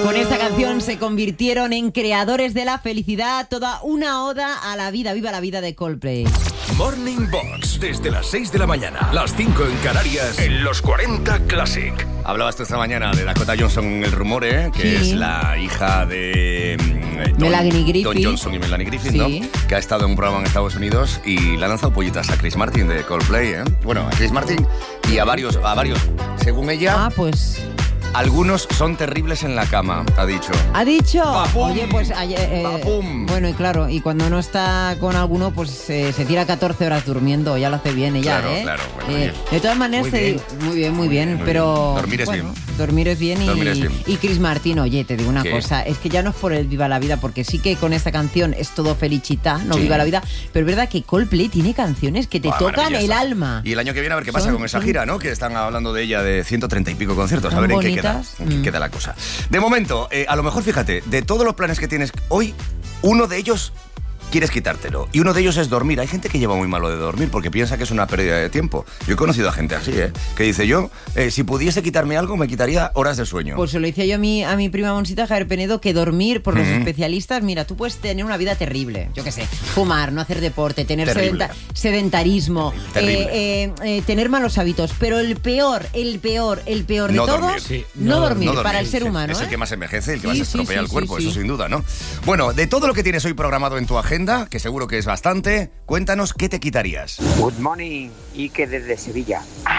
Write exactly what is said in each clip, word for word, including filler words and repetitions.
Con esta canción se convirtieron en creadores de la felicidad, toda una oda a la vida. ¡Viva la vida de Coldplay! Morning Box, desde las seis de la mañana, las cinco en Canarias, en los cuarenta Classic. Hablabas tú esta mañana de Dakota Johnson, el rumor, ¿eh? Que Sí. es la hija de eh, Don, Melanie Griffith. Don Johnson y Melanie Griffith, Sí. ¿no? Que ha estado en un programa en Estados Unidos y le ha lanzado pollitas a Chris Martin de Coldplay, ¿eh? Bueno, a Chris Martin y a varios, a varios. Según ella, Ah, pues... algunos son terribles en la cama, ha dicho. ¿Ha dicho? ¡Papum! Oye, pues... ayer, eh, ¡Papum! bueno, y claro, y cuando no está con alguno, pues eh, se tira catorce horas durmiendo. Ya lo hace bien ella, Claro, ¿eh? claro, bueno, Eh, oye. de todas maneras, Muy te bien. digo- muy bien, muy bien, Muy pero... bien. Dormir es bueno, bien. Dormir es bien y, Dormir es bien. y Chris Martin, oye, te digo una ¿Qué? cosa, es que ya no es por el Viva la Vida, porque sí que con esta canción es todo felicita, no Sí. Viva la Vida, pero es verdad que Coldplay tiene canciones que te Buah, tocan el maravillosa. alma. Y el año que viene a ver qué pasa Son- con esa son- gira, ¿no? Que están hablando de ella de ciento treinta y pico conciertos. A Son ver en qué queda, bonitas. en qué Mm. queda la cosa. De momento, eh, a lo mejor fíjate, de todos los planes que tienes hoy, uno de ellos quieres quitártelo. Y uno de ellos es dormir. Hay gente que lleva muy malo de dormir porque piensa que es una pérdida de tiempo. Yo he conocido a gente así, ¿eh? Que dice, yo, eh, si pudiese quitarme algo, me quitaría horas de sueño. Pues se lo decía yo a mi, a mi prima Monsita Javier Penedo, que dormir, por los Ujú. especialistas, mira, tú puedes tener una vida terrible. Yo qué sé, fumar, no hacer deporte, tener Terrible. sedenta- sedentarismo, Terrible. eh, eh, eh, tener malos hábitos. Pero el peor, el peor, el peor de No todos, dormir. Sí, no, no dormir, No dormir, para el ser sí. humano. Es el ¿eh? que más envejece, el que Sí, más sí, estropea sí, el sí, cuerpo, sí. eso sin duda, ¿no? Bueno, de todo lo que tienes hoy programado en tu agenda, que seguro que es bastante, cuéntanos qué te quitarías. Good morning, Ike desde Sevilla.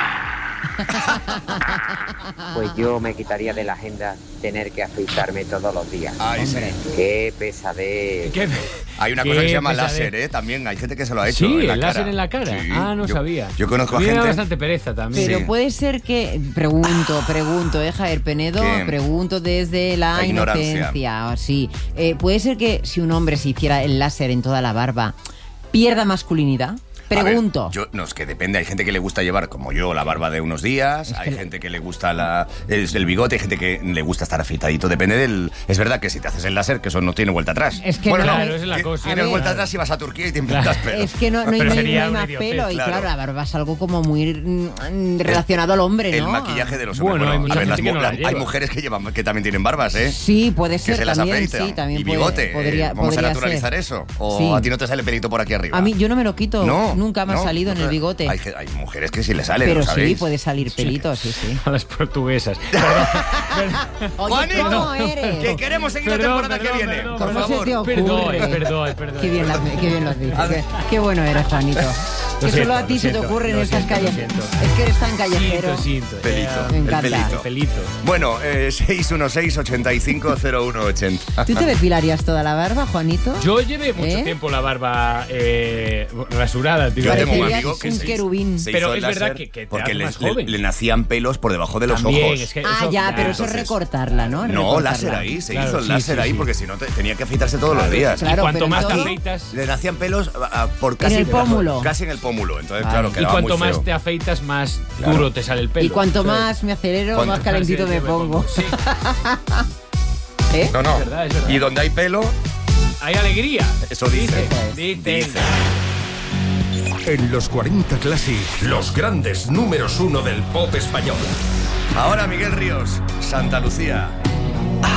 Pues yo me quitaría de la agenda tener que afeitarme todos los días. Ay, sí. Hombre. Qué pesadez. ¿Qué? Hay una Qué cosa que se llama pesadez. láser, ¿eh? También hay gente que se lo ha hecho. Sí, en la el láser cara. en la cara. Sí. Ah, no Yo- sabía. Yo conozco a mí me da gente. bastante pereza también. Pero Sí. puede ser que, pregunto, pregunto, eh, Javier Penedo, ¿Qué? pregunto desde la, La ignorancia. inocencia. Sí. Eh, puede ser que si un hombre se hiciera el láser en toda la barba, pierda masculinidad. A ver, Pregunto. yo, no, es que depende. Hay gente que le gusta llevar, como yo, la barba de unos días. Es hay que- gente que le gusta la, el, el bigote. Hay gente que le gusta estar afeitadito. Depende del. Es verdad que si te haces el láser, que eso no tiene vuelta atrás. Es que bueno, no no, hay- Claro, esa es la ti- cosa. Tienes A ver. vuelta atrás si vas a Turquía y te implantas pelo. Es que no, no hay, Pero no hay- sería no hay una más idiotez, pelo. Y claro. claro, la barba es algo como muy mm, relacionado al hombre, ¿no? El maquillaje de los hombres. Bueno, hay mucha a ver, gente las que mu- no la hay lleva. mujeres que llevan que también tienen barbas, ¿eh? Sí, puede Que ser se las también. afeitan. Sí, también y puede- bigote. podría, eh, Vamos a podría naturalizar ser. eso. O Sí. a ti no te sale pelito por aquí arriba. A mí yo no me lo quito. No, Nunca me no, ha salido en no, el bigote. Hay, ge- hay mujeres que sí le salen, Pero ¿lo sí, sabéis? puede salir pelito, sí, sí. A las portuguesas. Perdón, perdón. Oye, Juanito, ¿cómo eres? que queremos seguir la Perdón, temporada perdón, que viene. perdón, por ¿Cómo se favor. te ocurre? Perdón, perdón, perdón. Qué bien, las- qué bien los dices. A ver. Qué, qué bueno eres, Juanito. Que siento, solo a ti lo se te siento, ocurren lo estas siento, lo calles. siento. Es que eres tan callejero. Siento, siento. Pelito, Eh, Me el encanta. pelito. pelito. Bueno, eh, seis uno seis, ocho cinco, cero uno ocho cero. ¿Tú te depilarías toda la barba, Juanito? Yo llevé mucho ¿Eh? tiempo la barba eh, rasurada, tío. Yo tengo un Parecerías amigo que un se- querubín. se Pero hizo el es láser verdad que- que te porque hace le, más le- joven. le nacían pelos por debajo de los También, ojos. es que Ah, eso- ya, pero eso es entonces- recortarla, ¿no? No, Recortarla. láser ahí, se Claro, hizo el sí, láser sí, ahí sí. porque si no te- tenía que afeitarse todos los días. Claro, y cuanto pero más te entonces- afeitas... Le nacían pelos a- a- por En casi el pómulo. Casi en el pómulo, entonces Vale. claro, Y Y quedaba cuanto muy más feo. te afeitas, más Claro. duro te sale el pelo. Y cuanto ¿sabes? más me acelero, Cuanto más calentito Más me me pongo. Sí, ¿Eh? No, no. Es verdad, es verdad. Y donde hay pelo, hay alegría. eso dice. Dicen. Dice. En los cuarenta Classic, los grandes números uno del pop español. Ahora Miguel Ríos, Santa Lucía.